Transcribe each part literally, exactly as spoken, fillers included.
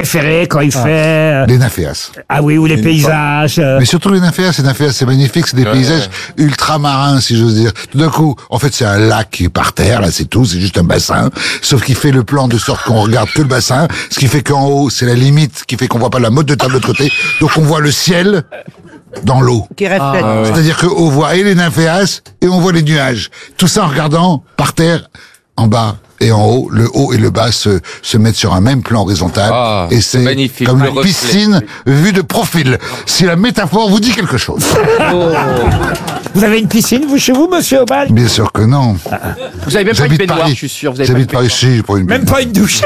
préférés quand il ah. fait... Euh... Les nymphéas. Ah oui, ou les paysages. Euh... Mais surtout les nymphéas, les nymphéas, c'est magnifique, c'est des ouais, paysages ouais. ultramarins, si j'ose dire. Tout d'un coup, en fait, c'est un lac qui est par terre, là, c'est tout, c'est juste un bassin, sauf qu'il fait le plan de sorte qu'on regarde que le bassin, ce qui fait qu'en haut, c'est la limite, qui fait qu'on voit pas la motte de terre de l'autre côté, donc on voit le ciel dans l'eau. Qui reflète. Ah, oui. C'est-à-dire qu'on voit et les nymphéas, et on voit les nuages. Tout ça en regardant par terre, en bas et en haut, le haut et le bas se, se mettent sur un même plan horizontal. Ah, et c'est magnifique, comme le une piscine vue de profil. Si la métaphore vous dit quelque chose. Oh. Vous avez une piscine, vous, chez vous, monsieur Obal? Bien sûr que non. Ah. Vous avez même J'habite pas une baignoire, Paris. Je suis sûr. Vous avez J'habite pas Paris, si, pour une Même pas une douche.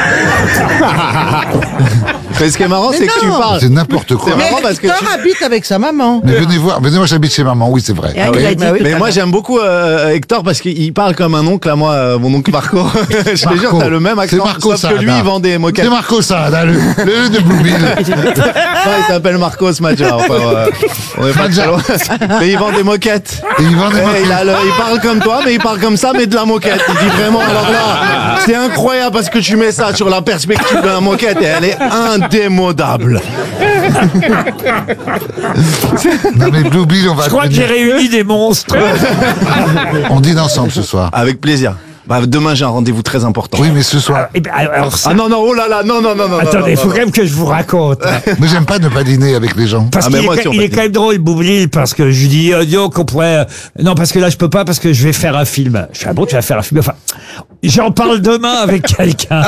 Mais ce qui est marrant, c'est que tu parles. C'est n'importe quoi. C'est marrant parce que Hector tu... habite avec sa maman. Mais venez voir, venez voir, j'habite chez maman, oui, c'est vrai. Ah oui. Mais, oui, mais moi, j'aime beaucoup euh, Hector parce qu'il parle comme un oncle à moi, euh, mon oncle Marco. Je te jure, t'as le même accent, Marco sauf que lui, il vend des moquettes. C'est Marco Saada, le, le de Bluebill. Non, il s'appelle Marcos Madja. Enfin, euh, on est pas très loin. Mais il vend des moquettes. Et il vend des moquettes. Il, a le, il parle comme toi, mais il parle comme ça, mais de la moquette. Il dit vraiment, alors là, c'est incroyable parce que tu mets ça sur la perspective de la moquette et elle est indémodable. Non mais Bluebill, on va... Je crois que j'ai réuni des monstres. On dîne ensemble ce soir. Avec plaisir. Bah, demain, j'ai un rendez-vous très important. Oui, mais ce soir... Ah, eh ben, alors ça... ah non, non, oh là là, non, non, non, non. Attendez, il faut quand même que je vous raconte. Mais j'aime pas ne pas dîner avec les gens. Parce ah, qu'il moi, est, il est quand même drôle, Boublil, parce que je lui dis, oh, Dio, qu'on pourrait... Non, parce que là, je peux pas, parce que je vais faire un film. Je fais, ah bon, tu vas faire un film? Enfin, j'en parle demain avec quelqu'un.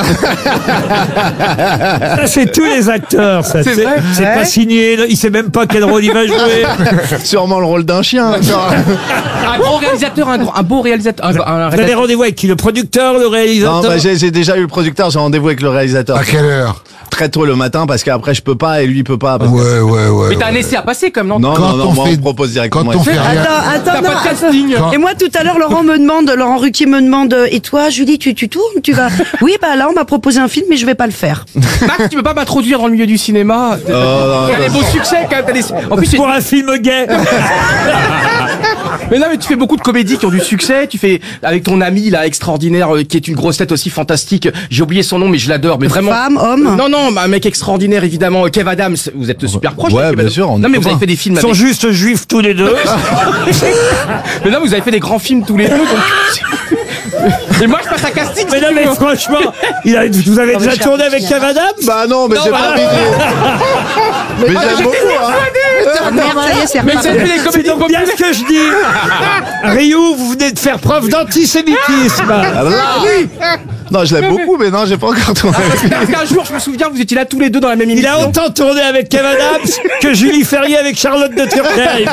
Ça, c'est tous les acteurs, ça. C'est vrai? C'est ouais. pas signé, il sait même pas quel rôle il va jouer. Sûrement le rôle d'un chien. Un grand réalisateur, un, un beau réalisateur. Un, un Vous avez rendez-vous avec qui? Le producteur, le réalisateur? Non, bah, j'ai, j'ai déjà eu le producteur, j'ai rendez-vous avec le réalisateur. À quelle heure? Très tôt le matin, parce qu'après je peux pas et lui il peut pas. Parce que... Ouais, ouais, ouais. Mais t'as ouais. un essai à passer comme non? Non, quand non, non, on moi fait... on propose directement. Quand on fait rien... Attends, attends, non, pas de casting. Quand... Et moi tout à l'heure, Laurent me demande, Laurent Ruquier me demande, et toi, Julie, tu, tu tournes, tu vas? Oui, bah là on m'a proposé un film, mais je vais pas le faire. Max, tu peux pas m'introduire dans le milieu du cinéma? Oh, non, t'as des beaux succès quand même. T'as des... En plus, pour un film gay. Mais non, mais tu fais beaucoup de comédies qui ont du succès. Tu fais avec ton ami là extraordinaire, euh, qui est une grosse tête aussi fantastique. J'ai oublié son nom, mais je l'adore. Mais vraiment. Femme, homme. Non, non, un mec extraordinaire évidemment. Kev Adams. Vous êtes super proches. Ouais, Kev bien Adams. sûr. On non, mais vous avez fait des films. Ils sont avec... juste juifs tous les deux. Mais non, vous avez fait des grands films tous les deux. Donc... Et moi, je passe à casting. Mais non, mais franchement, il a, vous avez non, déjà tourné avec Kev Adams? Bah non, mais non, j'ai bah pas envie de... Mais j'aime beaucoup, hein. Merde, ça y est, c'est mais c'est fait les comédies donc bien ce que je dis. Ryu, vous venez de faire preuve d'antisémitisme. Ah, oui. Non, je l'aime beaucoup, mais non, j'ai pas encore tourné avec lui. Parce qu'un jour, je me souviens, vous étiez là tous les deux dans la même émission. Il a autant tourné avec Kev Adams que Julie Ferrier avec Charlotte de Turckheim.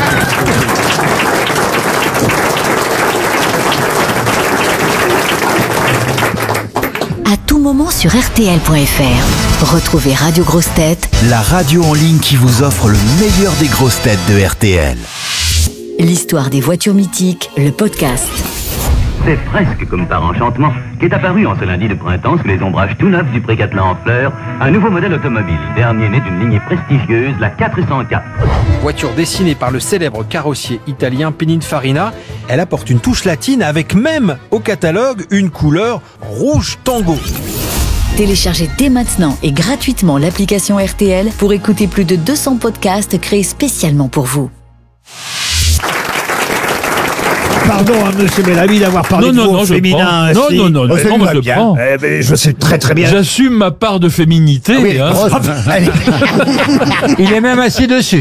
À tout moment sur R T L point F R. Retrouvez Radio Grosses Têtes, la radio en ligne qui vous offre le meilleur des grosses têtes de R T L. L'histoire des voitures mythiques, le podcast. C'est presque comme par enchantement qu'est apparu en ce lundi de printemps sous les ombrages tout neufs du Pré-Catelan en fleurs un nouveau modèle automobile, dernier né d'une lignée prestigieuse, la quatre cent quatre. Voiture dessinée par le célèbre carrossier italien Pininfarina, elle apporte une touche latine avec même au catalogue une couleur rouge tango. Téléchargez dès maintenant et gratuitement l'application R T L pour écouter plus de deux cents podcasts créés spécialement pour vous. Pardon, hein, monsieur Bellamy, d'avoir parlé non, de non, vous non, au féminin. Non, non, non, non, oh, non, moi je le prends. Eh ben, je sais très très bien. J'assume ma part de féminité. Ah oui, hein. Il est même assis dessus.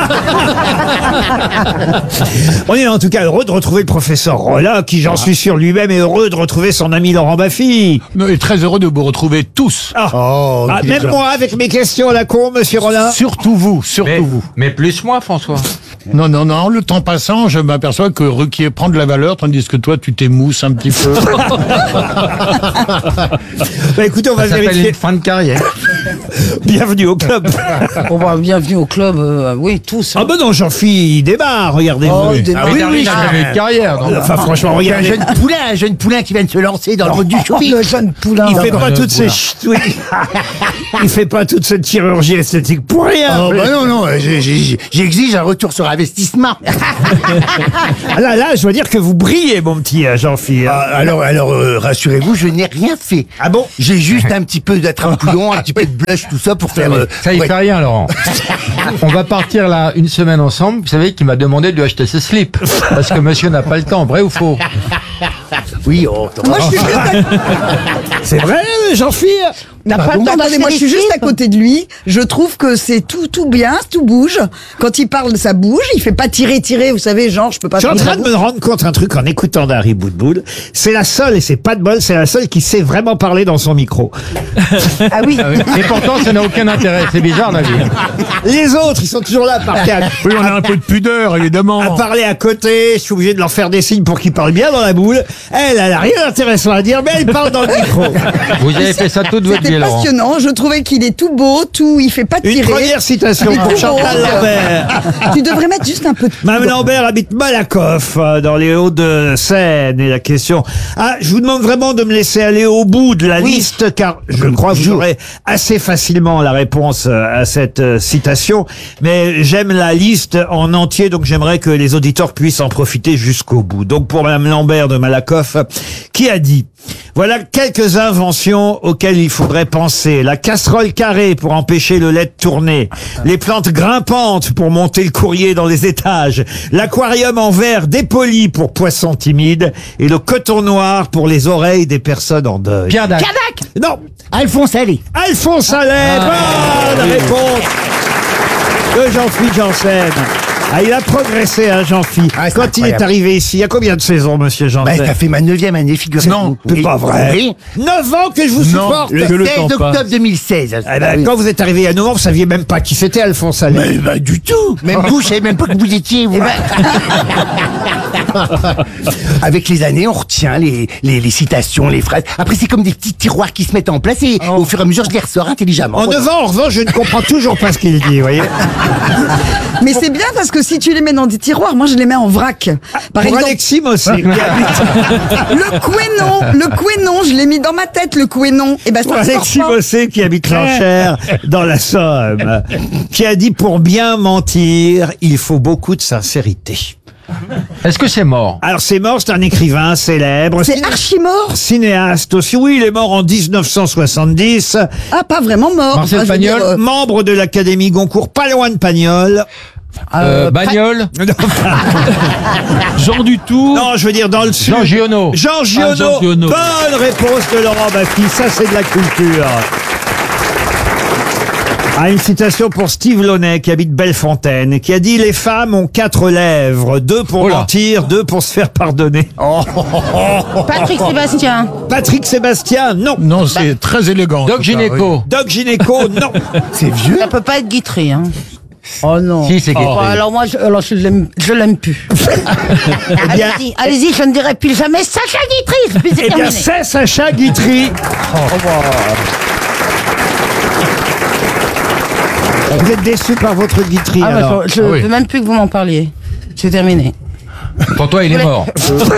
On est en tout cas heureux de retrouver le professeur Rollin, qui, j'en suis sûr, lui-même est heureux de retrouver son ami Laurent Baffy. Non, et très heureux de vous retrouver tous. Ah, oh, ah même moi, avec mes questions à la con, monsieur Rollin. Surtout vous, surtout mais, vous. Mais plus moi, François. Non, non, non, le temps passant, je m'aperçois que Ruquier prend de la valeur, tandis que toi, tu t'émousses un petit peu. Bah écoutez, on va Ça vérifier. une fin de carrière. Bienvenue au club. Bon, bah, bienvenue au club, euh, oui, tous. Ah ben non, Jean-Philippe, il démarre, regardez-vous. Oh, il démarre. Ah oui, Oui, oui, il a ah. jamais eu de carrière. donc. Enfin, franchement, Un regardez. jeune poulain, un jeune poulain qui vient de se lancer dans le monde du showbiz. Le jeune poulain. Il fait pas Jean toutes ces Poulain. ch- oui. Il fait pas toute cette chirurgie esthétique pour rien. Oh, bah non, non, j'ai- j'ai- j'exige un retour sur investissement. Ah Là, là, je dois dire que vous brillez, mon petit euh, Jean-Philippe. Ah, alors, alors euh, rassurez-vous, je n'ai rien fait. Ah bon? J'ai juste un petit peu d'attrape-couillon, un petit peu de blush, tout ça pour faire... euh, Ça y ouais. fait rien, Laurent. On va partir là une semaine ensemble. Vous savez qu'il m'a demandé de lui acheter ses slips. Parce que monsieur n'a pas le temps, vrai ou faux? Oui, oh, Moi, je suis juste à, C'est vrai, Jean-Philippe? n'a pas le temps. Attendez, moi, je suis juste à côté de lui. Je trouve que c'est tout, tout bien, tout bouge. Quand il parle, ça bouge. Il fait pas tirer, tirer. Vous savez, genre, je peux pas. Je suis en tirer train de la me rendre compte un truc en écoutant Dari Boudboul. C'est la seule, et c'est pas de bol, c'est la seule qui sait vraiment parler dans son micro. Ah oui. Et pourtant, ça n'a aucun intérêt. C'est bizarre, la vie. Les autres, ils sont toujours là à parler à, Oui, on a un peu de pudeur, évidemment. à parler à côté. Je suis obligé de leur faire des signes pour qu'ils parlent bien dans la boule. Elle, elle a rien d'intéressant à dire, mais elle parle dans le micro. Vous avez fait ça toute votre vie, C'était Laurent. passionnant. Je trouvais qu'il est tout beau, tout. Il fait pas Une tirer. première citation Il est pour tout Chantal beau. Lambert. Tu devrais mettre juste un peu de. Mme Lambert habite Malakoff, euh, dans les Hauts-de-Seine. Et la question... Ah, je vous demande vraiment de me laisser aller au bout de la liste, car je crois que vous aurez assez facilement la réponse euh, à cette euh, citation. Mais j'aime la liste en entier, donc j'aimerais que les auditeurs puissent en profiter jusqu'au bout. Donc pour Mme Lambert de Malakoff, qui a dit... Voilà quelques inventions auxquelles il faudrait penser. La casserole carrée pour empêcher le lait de tourner. Les plantes grimpantes pour monter le courrier dans les étages. L'aquarium en verre dépoli pour poissons timides. Et le coton noir pour les oreilles des personnes en deuil. Pierre Dac. Non, Alphonse Allais. Alphonse Allais. Bonne réponse de Jean-Philippe Janssen. Ah, il a progressé, hein, Jean-Philippe. Ah, c'est Quand il est incroyable. arrivé ici, il y a combien de saisons, monsieur Bah, Janssen? ça fait ma neuvième année, figurez-vous. Non, c'est Et- pas vrai. Oui. Neuf ans que je vous supporte. Le Que le seize temps octobre passe. deux mille seize. Eh ben, quand vous êtes arrivé il y a neuf ans, vous saviez même pas qui c'était Alphonse Allais. Mais bah, du tout. Même vous, je savais même pas que vous étiez. Vous. Avec les années, on retient les, les, les citations, les phrases. Après, c'est comme des petits tiroirs qui se mettent en place et au fur et à mesure, je les ressors intelligemment. En neuf ans, en revanche, je ne comprends toujours pas ce qu'il dit, vous voyez. Mais c'est bien parce que si tu les mets dans des tiroirs, moi je les mets en vrac. Par Pour exemple, Alexis Mossé, qui habite, le Quénon, le Quénon, je l'ai mis dans ma tête, le Quénon. Et ben pour ça Alexis sort pas. Mossé, qui habite l'enchère dans la Somme, qui a dit pour bien mentir, il faut beaucoup de sincérité. Est-ce que c'est mort? Alors c'est mort, c'est un écrivain célèbre. C'est archi mort. Cinéaste aussi, oui, il est mort en dix-neuf cent soixante-dix, Ah, pas vraiment mort. Marcel Enfin, je veux dire, Pagnol euh, membre de l'Académie Goncourt, pas loin de Pagnol. Euh, Bagnol? Jean Dutour. Non, je veux dire dans le sud. Jean Giono. Jean Giono. Ah, Jean Giono. Bonne réponse de Laurent Baffy. Ça, c'est de la culture. Ah, une citation pour Steve Launay, qui habite Bellefontaine, qui a dit « Les femmes ont quatre lèvres, deux pour Oh là. mentir, deux pour se faire pardonner. Patrick Sébastien. » Patrick Sébastien, non. Non, c'est très élégant. Doc tout ça, Gynéco. Doc Gynéco, non. C'est vieux. Ça peut pas être Guitry, hein. Oh non. Si, c'est Bon, Guitry. alors moi, je, alors je l'aime, je l'aime plus. bien- allez-y, allez-y, je ne dirai plus jamais Sacha Guitry. Puis c'est Eh bien, terminé. c'est Sacha Guitry. Vous êtes déçu par votre Guitry, Ah, bah, alors. je je Ah oui. veux même plus que vous m'en parliez. C'est terminé. Pour toi, il est mort.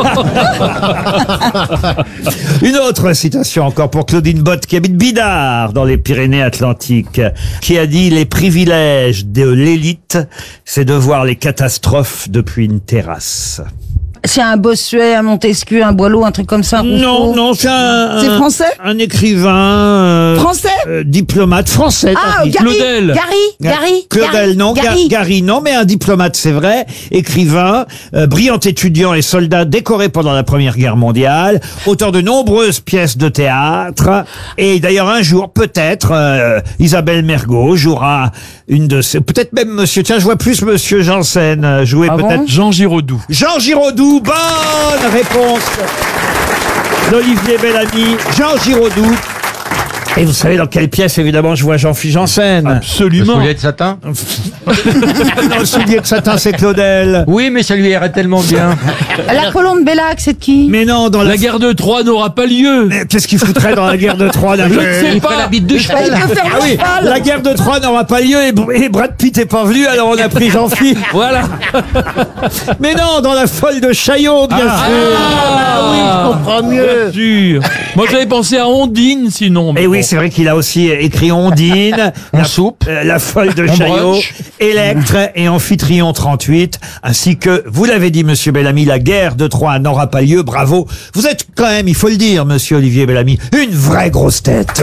Une autre citation encore pour Claudine Bott, qui habite Bidart, dans les Pyrénées-Atlantiques, qui a dit « Les privilèges de l'élite, c'est de voir les catastrophes depuis une terrasse. » C'est un Bossuet, un Montesquieu, un Boileau, un truc comme ça. Non, Rousseau. non, c'est un... C'est un- français Un écrivain... euh, Français euh, diplomate français. Ah, tant pis. Gary, Claudel. Gary, Gary, Claudel, Gary, non. Ga- Gary. Gary, non, mais un diplomate, c'est vrai. Écrivain, euh, brillant étudiant et soldat décoré pendant la Première Guerre mondiale, auteur de nombreuses pièces de théâtre. Et d'ailleurs, un jour, peut-être, euh, Isabelle Mergo jouera une de ces... Peut-être même monsieur... Tiens, je vois plus monsieur Janssen euh, jouer Ah bon peut-être... Jean Giraudoux. Jean Giraudoux, bonne réponse d'Olivier Bellamy. Jean Giraudoux. Et vous savez dans quelle pièce, évidemment, je vois Jean-Philippe Janssen? Absolument. Le soulier de satin. Non, le soulier de satin, c'est Claudel. Oui, mais ça lui irait tellement bien. La colombe Bellac, c'est de qui? Mais non, dans la... La guerre de Troie n'aura pas lieu. Mais qu'est-ce qu'il foutrait dans la guerre de Troie? Je ne sais pas. La bite de cheval. Il peut faire Ah le oui, cheval. la guerre de Troie n'aura pas lieu et, et Brad Pitt est pas venu, alors on a pris Jean-Philippe. Voilà. Mais non, dans la folle de Chaillot, bien Ah, sûr. ah, oui, je comprends mieux. Bien sûr. Moi, j'avais pensé à Ondine, sinon. mais Et oui, bon. c'est vrai qu'il a aussi écrit Ondine, la, soupe, euh, la folle de on Chaillot, broche. Électre et Amphitryon trente-huit, ainsi que, vous l'avez dit, monsieur Bellamy, la guerre de Troie n'aura pas lieu, bravo. Vous êtes quand même, il faut le dire, monsieur Olivier Bellamy, une vraie grosse tête.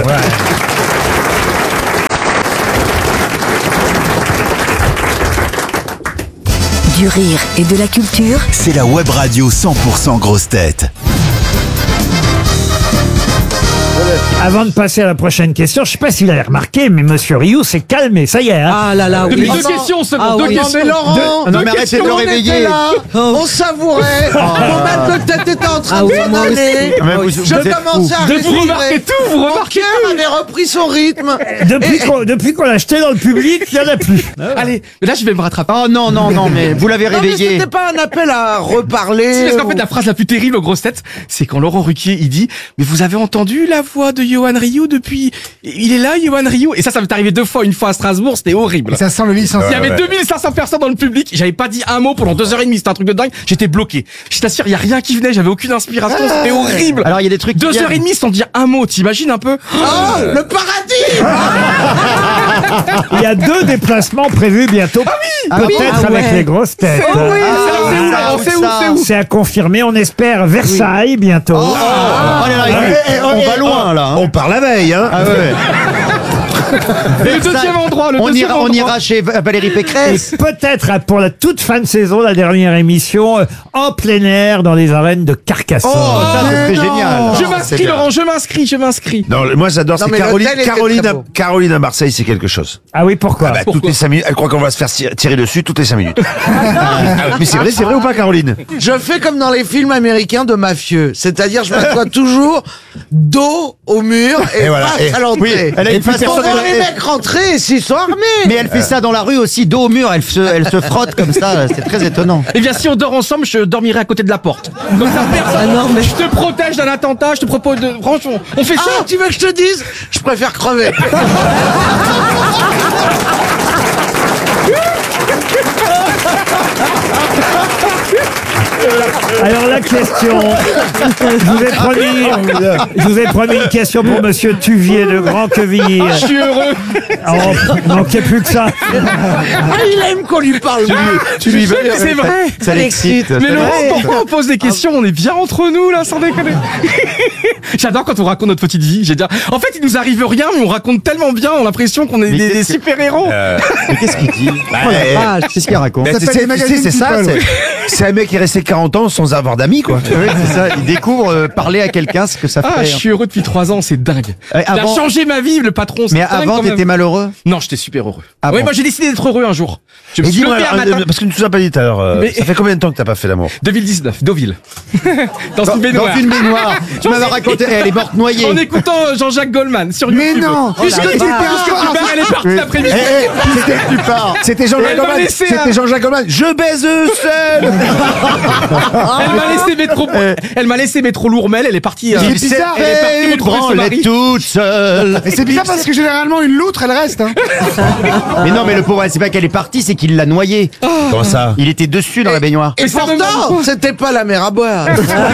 Du rire et de la culture, C'est la web radio cent pour cent grosse tête. Avant de passer à la prochaine question, je sais pas si vous l'avez remarqué, mais monsieur Rioux s'est calmé, ça y est. Hein. Ah là là, Deux, oui. deux questions seulement, Ah deux oui. questions. Mais Laurent, Deux- non, deux mais arrêtez de le questions. réveiller. On savourait. Mon maître de tête était en train Ah de oui, s'en moi aussi. aller. Mais vous- Je vous êtes commençais à De- respirer. vous remarquez tout, vous Mon remarquez cœur tout. avait repris son rythme. Depuis qu'on depuis qu'on l'a acheté dans le public, il n'y en a plus. Allez, mais là je vais me rattraper. Oh non, non, non, mais vous l'avez Non, mais réveillé. c'était pas un appel à reparler. Si, parce qu'en ou- fait, la phrase la plus terrible aux grosses têtes, c'est quand Laurent Ruquier, il dit, mais vous avez entendu la voix de Johan Rioux depuis, il est là, Johan Rioux? Et ça, ça m'est arrivé deux fois, une fois à Strasbourg, c'était horrible. Ça sent le licencié. Il y avait deux mille cinq cents personnes dans le public, j'avais pas dit un mot pendant deux heures et demie, c'était un truc de dingue, j'étais bloqué. Je t'assure, il y a rien qui venait, j'avais aucune inspiration, c'était horrible. Alors il y a des trucs. qui Deux heures et viennent. demie sans dire un mot, t'imagines un peu? Oh, le paradis. Il y a deux déplacements prévus bientôt. Ah oui. Peut-être Ah avec ouais. les grosses têtes. Oh oui, Ah, c'est où, ça, Laurent, c'est où, ça. c'est où? C'est à confirmer, on espère Versailles bientôt. Oh là là, Eh, eh, on eh, va loin là. hein. On part la veille, hein. Ah ouais. Et le deuxième endroit, le On deuxième ira, on endroit. ira chez Va- Valérie Et Pécresse. peut-être à- pour la toute fin de saison, la dernière émission, euh, en plein air dans les arènes de Carcassonne. Oh, ça c'est génial. Je m'inscris, Laurent, je m'inscris, je m'inscris. Non, moi j'adore, Non, c'est mais Caroline. l'hôtel était Caroline, très à, beau. Caroline à Marseille, c'est quelque chose. Ah oui, pourquoi, Bah, toutes les cinq minutes, elle croit qu'on va se faire tirer- tirer dessus toutes les cinq minutes. Ah, mais c'est vrai, c'est vrai ou pas, Caroline? Je fais comme dans les films américains de mafieux. C'est-à-dire, je m'assois toujours dos au mur et, Et voilà, face et- à l'entrée. oui, elle a une Et puis, façon on de- voit les mecs rentrer et s'ils sont armés. Mais elle fait ça dans la rue aussi, dos au mur, elle se, elle se frotte comme ça, c'est très étonnant. Eh bien, si on dort ensemble, je dormirai à côté de la porte. Comme ça, personne. non, mais- Je te protège d'un attentat, je te propose de. Franchement, on fait ça. Ah, tu veux que je te dise? Je préfère crever. Alors la question, je vous ai promis, je vous ai promis une question pour Monsieur Tuvier de Grand Queville. Je suis heureux. Oh, manquait plus que ça. Ah, il aime qu'on lui parle. Tu lui veux. C'est vrai. Ça l'excite. Mais Laurent, pourquoi on pose des questions? On est bien entre nous, là, sans déconner. J'adore quand on raconte notre petite vie. J'ai dit, en fait, il nous arrive rien, mais on raconte tellement bien, on a l'impression qu'on est des, des super-héros. Qu'est-ce qu'il dit Bah, Oh la eh, vache, qu'est-ce qu'il raconte Mais Ça c'est- s'appelle c'est- les tu sais, magazines c'est ça, People. c'est c'est un mec qui est resté quarante ans sans avoir d'amis, quoi. Oui, c'est ça, il découvre euh, parler à quelqu'un, ce que ça Ah, fait. je suis heureux depuis trois ans, c'est dingue. Ouais, Il a avant- changé ma vie, le patron. c'est Mais dingue, avant, quand même. t'étais malheureux. Non, j'étais super heureux. Ah oui, bon moi j'ai décidé d'être heureux un jour. Je me Et suis dis-moi, levé un alors, matin. euh, parce que tu nous as pas dit tout à l'heure, euh, Mais- ça fait combien de temps que t'as pas fait l'amour? deux mille dix-neuf, Deauville. Dans, une baignoire. Dans une baignoire. Tu m'avais raconté, elle est morte noyée. En écoutant euh, Jean-Jacques Goldman sur Mais YouTube. non. Puisque Oh, tu la pars, vache. puisque tu pars, elle est partie Oui. l'après-midi. Eh, eh, c'était- Tu pars. C'était Et Jean-Jacques elle m'a Goldman. laissé un- C'était Jean-Jacques Goldman. Je baise seul. Elle m'a laissé mettre trop, elle m'a laissé mettre trop lourd, mais elle, elle est partie. euh, Il elle est bizarre, partie une retrouver son branlette mari. toute seule. Et c'est bizarre parce que généralement une loutre elle reste. Hein. mais non, mais le pauvre, c'est pas qu'elle est partie, c'est qu'il l'a noyée. Comment ça? Il était dessus dans la baignoire. Et Mais ça me pourtant, demande- c'était pas la mer à boire.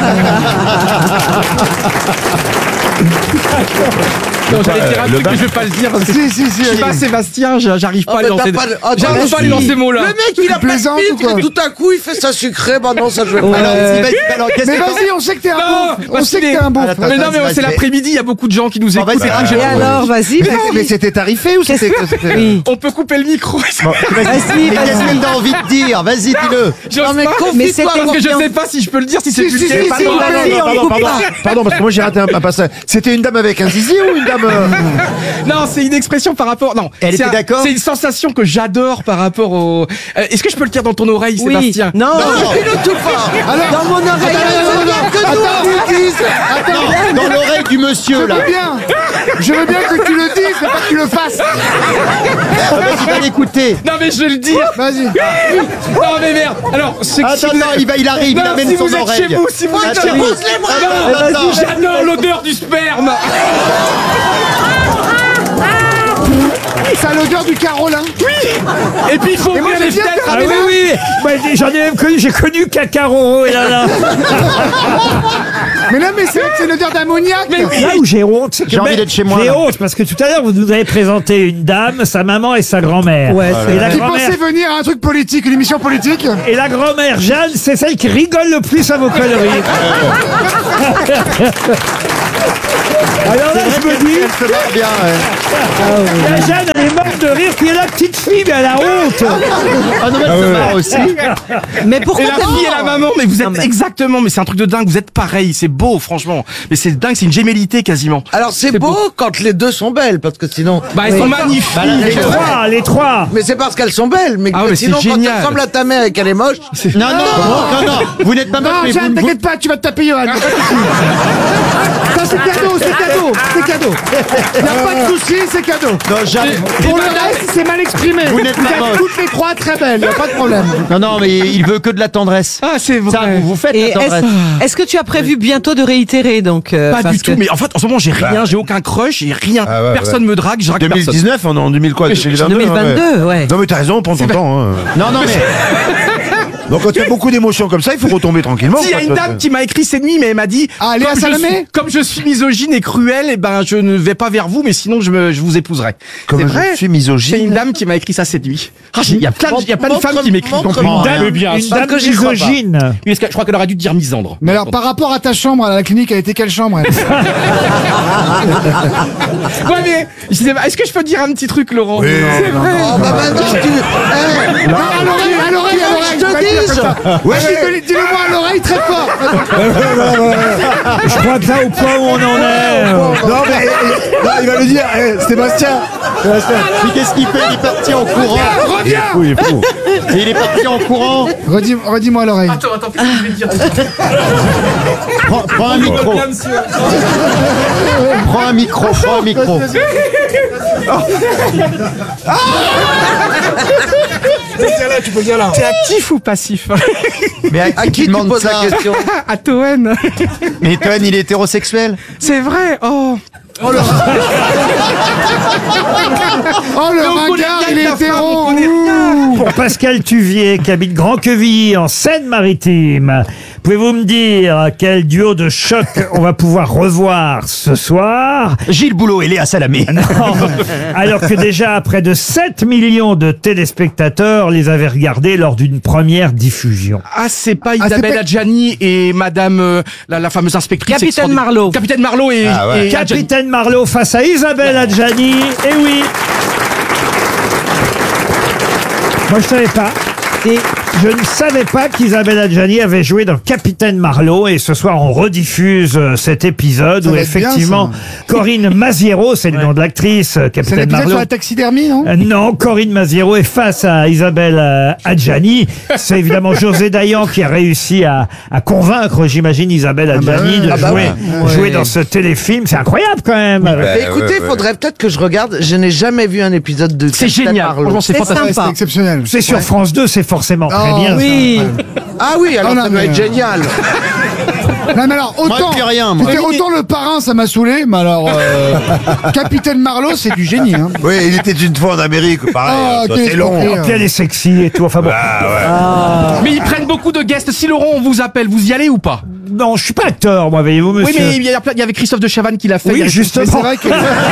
Non, j'allais dire un le truc, bain. mais je vais pas le dire parce que Si, si, si, je suis pas allez. Sébastien, je- j'arrive pas Oh, à mais lui t'as lancer. pas le- oh, J'arrive t'as- pas à lui lancer ces mots-là. Le mec, il a pas de plaisante ou filtre, quoi et tout à coup, il fait ça sucré. Bah non, ça je vais pas. Alors, vas-y, vas-y, alors, qu'est-ce Mais que vas-y, on sait que t'es un Non, beauf. On parce sait que qu'il t'es est- un beauf. Attends, Mais non, attends, mais vas-y, c'est vas-y. l'après-midi, il y a beaucoup de gens qui nous Bon, écoutent. vas-y, et qui- ah, je- Et alors, vas-y, Mais, vas-y. mais c'était tarifé ou c'était c'était- Oui. On peut couper le micro. Bon, vas-y, Vas-y, mais qu'est-ce vas-y. qu'elle a envie de dire? Vas-y, dis-le. J'ose Non, mais pas, confie-toi, Mais c'est parce que je confiance. sais pas si je peux le dire, si c'est Si, si, vulgaire. si, Pardon, si, pardon, vas-y, on pardon, coupe pardon. pas. Pardon, parce que moi j'ai raté un, un passage. C'était une dame avec un zizi ou une dame euh, Non, c'est une expression par rapport. Non, Elle c'est était un- d'accord C'est une sensation que j'adore par rapport au. Euh, Est-ce que je peux le dire dans ton oreille, Oui. Sébastien? Non, Dis-le tout fort. dans mon oreille. Que nous, on lui dise. Attends, dans l'oreille du monsieur là. Bien. Je veux bien que tu le dises, mais pas que tu le fasses. Ah, vas-y, va l'écouter. Non mais je vais le dire. Vas-y. Non mais merde. Alors, c'est Attends, si vous attends, êtes- il va- il arrive, il Non, amène si son vous êtes oreille. chez vous, si vous Ah, êtes tiens, chez vous. pousse les bras. Non, Attends, attends. J'adore l'odeur du sperme. Ça a l'odeur du Carolin. Oui. Et puis il faut Et moi, ouvrir j'ai les bien fenêtres. Ah Mais oui, là- oui. Moi, j'en ai même connu, j'ai connu Cacaro et là là. Mais non, mais c'est vrai que c'est l'odeur d'ammoniac. Là où j'ai honte, c'est que J'ai envie même- d'être chez moi, J'ai là. honte parce que tout à l'heure vous nous avez présenté une dame, sa maman et sa grand-mère. Ouais, et la Qui grand-mère pensait venir à un truc politique, une émission politique. et la grand-mère Jeanne, c'est celle qui rigole le plus à vos conneries. Alors là, je me dis, Elle se barre bien, ouais. la Jeanne, elle est morte de rire, puis la petite fille, mais elle a honte. Ah non, mais elle se marre aussi. Mais Et pourquoi la fille et la maman, mais vous êtes Non, mais- exactement, mais c'est un truc de dingue, vous êtes pareil, c'est beau, franchement. Mais c'est dingue, c'est une gémellité quasiment. Alors c'est beau, quand les deux sont belles, parce que sinon. Bah, elles sont magnifiques. Les trois, les trois. Mais c'est parce qu'elles sont belles, mais, Ah ouais, que mais sinon c'est quand génial. elle ressemble à ta mère et qu'elle est moche. Non, non, non, non, vous n'êtes pas moche, Non, mais Jeanne, vous- t'inquiète pas, tu vas te taper Johan. Ça, c'est cadeau, c'est cadeau, c'est cadeau. Y a pas de souci, c'est cadeau. Non, Jeanne, Pour le reste, c'est mal exprimé. Vous n'êtes pas êtes moche. toutes les trois très belles, y a pas de problème. non, non, mais il veut que de la tendresse. Ah, c'est vrai. Ça, vous, vous faites Et la tendresse. est-ce est-ce que tu as prévu bientôt de réitérer donc euh, Pas parce du tout, que- mais en fait, en ce moment, j'ai rien, j'ai aucun crush, j'ai rien. Ah ouais, Personne me drague, je drague deux mille personne. dix-neuf, on est en deux mille quoi deux mille vingt-deux, deux mille vingt-deux, ouais. Non mais t'as raison, prends ton temps. Hein. Non, non, mais Donc quand il y a beaucoup d'émotions comme ça, il faut retomber tranquillement. Si, il y a quoi. une dame qui m'a écrit cette nuit, mais elle m'a dit Ah, Léa comme, je Salamé suis, comme je suis misogyne et cruelle, et ben je ne vais pas vers vous, mais sinon je, me, je vous épouserai. Comme C'est je vrai. suis misogyne. C'est une dame qui m'a écrit ça cette nuit. Ah, j'ai- Il y a plein, de- il y a plein de Montre- femmes qui m'écrivent. montre- donc, montre- euh, Dame, bien. une dame que j'y crois pas. misogyne. Oui, parce que je crois qu'elle aurait dû dire misandre. Mais alors, par rapport à ta chambre, à la clinique, elle était quelle chambre elle Ouais, mais je sais pas, est-ce que je peux dire un petit truc, Laurent? Oui, C'est vrai. Oh bah maintenant tu. Eh, Non, à l'oreille, à l'oreille, à l'oreille. je te pas dire dis. comme ça. Ouais, Vas-y, dis- dis-le-moi à l'oreille très fort. Je crois que là, au point où on en est. euh, Non mais non, il va me dire, eh, Sébastien. Sébastien. mais qu'est-ce qu'il fait? Il est parti en courant. Reviens. Oui, il est fou. Et il est parti en courant. Redis- Redis-moi à l'oreille. Attends, attends, qu'est-ce que je vais dire? Prends, prends un micro. Prends un micro. Prends un micro. T'es actif ou passif? Mais à, À qui tu demandes poses ça la question? À Toen. Mais Toen, il est hétérosexuel. C'est vrai. Oh. Oh le, oh, le Mais on connaît ringard, rien il de est la femme, hétéro. on connaît rien. Pour Pascal Tuvier, qui habite Grand-Quevilly, en Seine-Maritime, pouvez-vous me dire quel duo de choc on va pouvoir revoir ce soir? Gilles Boulot et Léa Salamé. Non. Alors que déjà près de sept millions de téléspectateurs les avaient regardés lors d'une première diffusion. Ah, c'est pas Ah, c'est Isabelle pas- Adjani et Madame, euh, la, la fameuse inspectrice. Capitaine extraordinaire. Marlowe. Capitaine Marlowe et, Ah ouais. et Adjani. Capitaine Marlowe face à Isabelle Adjani. Et oui. Moi, je savais pas. Et je ne savais pas qu'Isabelle Adjani avait joué dans Capitaine Marlowe. Et ce soir, on rediffuse euh, cet épisode Ça où va être bien, effectivement ça. Corinne Maziero, c'est le nom de l'actrice, euh, C'est Capitaine l'épisode sur Marlowe. la taxidermie, non Euh, Non, Corinne Maziero est face à Isabelle euh, Adjani. C'est évidemment José Dayan qui a réussi à, à convaincre, j'imagine, Isabelle Adjani ouais. de Ah bah jouer, ouais. jouer Ouais. dans ce téléfilm. C'est incroyable quand même. Mais écoutez, il faudrait peut-être que je regarde. Je n'ai jamais vu un épisode de. C'est Capitaine génial. Marlowe. Franchement, c'est C'est fantastique. sympa. C'est exceptionnel. C'est sur Ouais. France deux, c'est forcément très Oh, bien. Oui. Ah oui, alors Oh non, ça doit mais- être génial. Non mais alors, Moi, autant, je dis rien, moi. c'était autant le parrain, ça m'a saoulé, mais alors, euh, Capitaine Marlowe, c'est du génie, hein. Oui, il était une fois en Amérique, pareil. Ah, ça, quel c'est long. escroquerie, Et puis elle est sexy et tout. Enfin bon. Ah ouais. Mais ils prennent beaucoup de guests. Si Laurent, on vous appelle, vous y allez ou pas? Non, je suis pas acteur, moi, voyez-vous, monsieur. Oui, mais il y, a plein- il y avait Christophe de Chavannes qui l'a fait. Oui, il y a- justement. Mais c'est vrai que...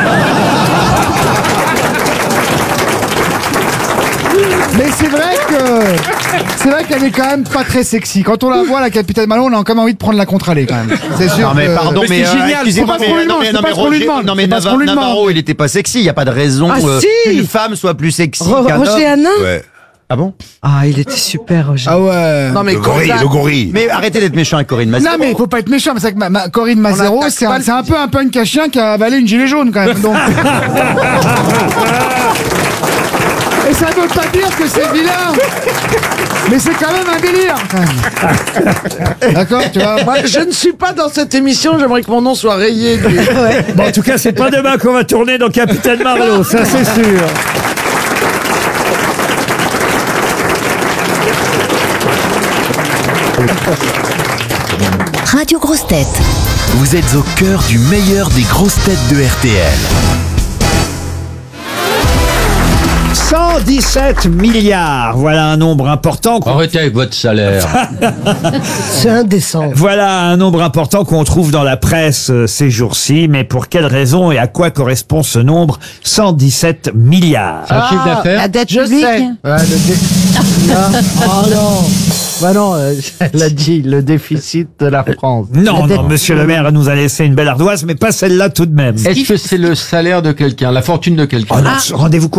Mais c'est vrai que c'est vrai qu'elle est quand même pas très sexy. Quand on la voit, la Capitaine Marlowe, on a quand même envie de prendre la contre-allée quand même. C'est sûr. Non mais que- pardon, Mais mais, c'est euh, génial, excusez-moi, c'est pas ce qu'on mais- lui non, demande, mais- c'est non, pas mais ce qu'on lui Roger- demande, non mais c'est pas ce Nava- qu'on lui demande. Navarro, il était pas sexy. Il y a pas de raison Ah, euh, si. qu'une femme soit plus sexy Ro- qu'un Roger homme. Hanin Ouais. Ah bon? Ah, il était super, Roger. Ah ouais. Non mais Le gorille, Corinne- le gorille. Mais arrêtez d'être méchant avec Corinne Maziero. Non mais faut pas être méchant, mais c'est vrai que ma, ma- Corinne Maziero, attaque c'est pas un, le c'est un peu un punk à chien qui a avalé une gilet jaune quand même. Donc... Et ça veut pas dire que c'est vilain. Mais c'est quand même un délire. quand même. D'accord, tu vois. Moi, je ne suis pas dans cette émission, j'aimerais que mon nom soit rayé. Du... Bon, en tout cas, c'est pas demain qu'on va tourner dans Capitaine Marlowe, ça c'est sûr. Radio Grosses Têtes. Vous êtes au cœur du meilleur des grosses têtes de R T L. cent dix-sept milliards, voilà un nombre important. qu'on- Arrêtez avec votre salaire. C'est indécent. Voilà un nombre important qu'on trouve dans la presse euh, ces jours-ci, mais pour quelle raison et à quoi correspond ce nombre cent dix-sept milliards? Un chiffre d'affaires. La dette Je publique. sais. Ouais, le dé- Oh non. Bah non, euh, elle a dit le déficit de la France. Non, non, monsieur le maire nous a laissé une belle ardoise, mais pas celle-là tout de même. Est-ce que c'est le salaire de quelqu'un, la fortune de quelqu'un? Oh non, rendez-vous compte.